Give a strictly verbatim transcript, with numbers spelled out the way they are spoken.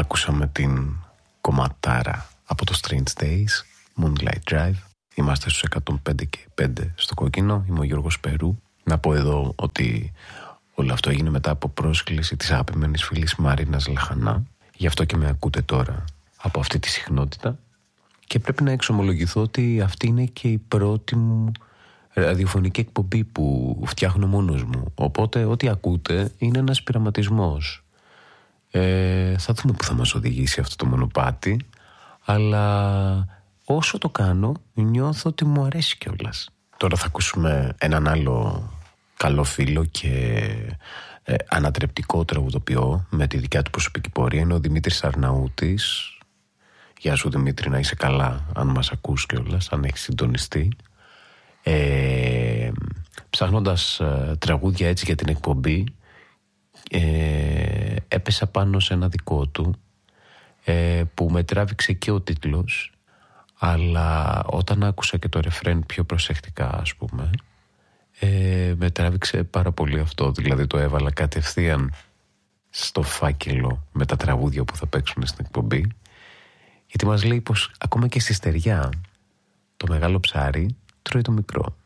Ακούσαμε την κομματάρα από το Strange Days, Moonlight Drive. Είμαστε στους εκατόν πέντε και πέντε στο κόκκινο. Είμαι ο Γιώργος Περού. Να πω εδώ ότι όλο αυτό έγινε μετά από πρόσκληση της αγαπημένης φίλης Μαρίνας Λαχανά. Γι' αυτό και με ακούτε τώρα από αυτή τη συχνότητα. Και πρέπει να εξομολογηθώ ότι αυτή είναι και η πρώτη μου ραδιοφωνική εκπομπή που φτιάχνω μόνος μου. Οπότε ό,τι ακούτε είναι ένας πειραματισμός. Ε, θα δούμε που θα μας οδηγήσει αυτό το μονοπάτι, αλλά όσο το κάνω νιώθω ότι μου αρέσει κιόλας. Τώρα θα ακούσουμε έναν άλλο καλό φίλο και ε, ανατρεπτικό τραγουδοποιό με τη δικιά του προσωπική πορεία. Είναι ο Δημήτρης Αρναούτης. Γεια σου Δημήτρη, να είσαι καλά, αν μας ακούς κιόλας, αν έχεις συντονιστεί. Ε, ψάχνοντας ε, τραγούδια έτσι για την εκπομπή, ε, έπεσα πάνω σε ένα δικό του ε, που με τράβηξε και ο τίτλος, αλλά όταν άκουσα και το ρεφρέν πιο προσεκτικά, ας πούμε, ε, με τράβηξε πάρα πολύ αυτό. Δηλαδή το έβαλα κατευθείαν στο φάκελο με τα τραγούδια που θα παίξουμε στην εκπομπή, γιατί μας λέει πως ακόμα και στη στεριά το μεγάλο ψάρι τρώει το μικρό.